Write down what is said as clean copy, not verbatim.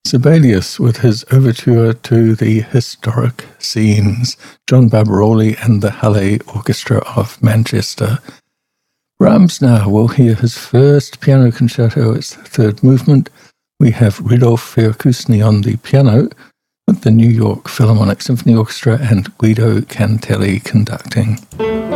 Sibelius with his overture to the historic scenes, John Barbaroli and the Halle Orchestra of Manchester. Brahms now will hear his first piano concerto, its third movement. We have Rudolf Verkusny on the piano with the New York Philharmonic Symphony Orchestra and Guido Cantelli conducting.